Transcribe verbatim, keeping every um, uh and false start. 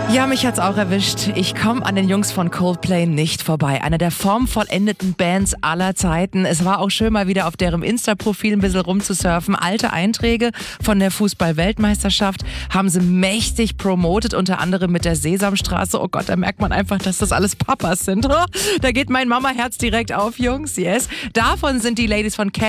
Ja, mich hat's auch erwischt. Ich komme an den Jungs von Coldplay nicht vorbei. Eine der formvollendeten Bands aller Zeiten. Es war auch schön, mal wieder auf deren Insta-Profil ein bisschen rumzusurfen. Alte Einträge von der Fußball-Weltmeisterschaft haben sie mächtig promotet, unter anderem mit der Sesamstraße. Oh Gott, da merkt man einfach, dass das alles Papas sind. Da geht mein Mama-Herz direkt auf, Jungs. Yes. Davon sind die Ladies von